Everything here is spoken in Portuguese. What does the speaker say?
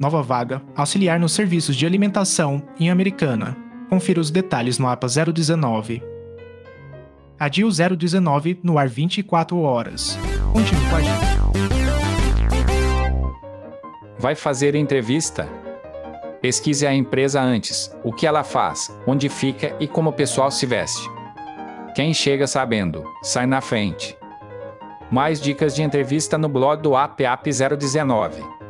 Nova vaga, auxiliar nos serviços de alimentação em Americana. Confira os detalhes no APA 019. ADIL 019 no ar 24 horas. Continue com a gente. Vai fazer entrevista? Pesquise a empresa antes, o que ela faz, onde fica e como o pessoal se veste. Quem chega sabendo, sai na frente. Mais dicas de entrevista no blog do APAP 019.